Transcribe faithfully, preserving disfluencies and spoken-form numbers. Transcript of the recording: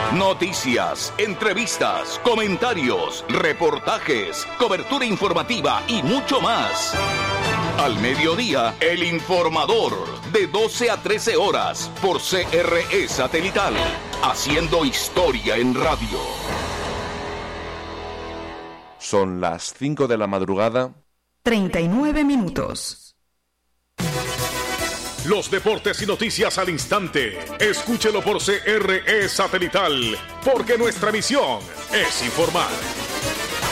Noticias, entrevistas, comentarios, reportajes, cobertura informativa y mucho más. Al mediodía, El Informador, de doce a trece horas, por C R E Satelital, haciendo historia en radio. Son las cinco de la madrugada. treinta y nueve minutos. Los deportes y noticias al instante. Escúchelo por C R E Satelital, porque nuestra misión es informar.